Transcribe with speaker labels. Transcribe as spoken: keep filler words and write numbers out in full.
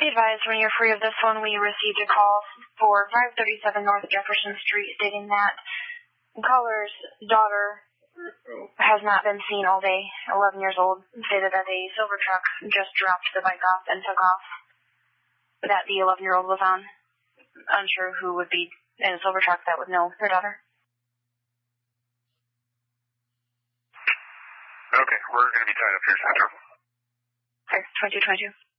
Speaker 1: Be advised, when you're free of this one, we received a call for five thirty-seven North Jefferson Street stating that caller's daughter has not been seen all day, eleven years old, stated that a silver truck just dropped the bike off and took off, that the eleven-year-old was on. Unsure who would be in a silver truck that would know her daughter.
Speaker 2: Okay, we're going to be tied up here, Central.
Speaker 1: Okay, twenty-two twenty-two.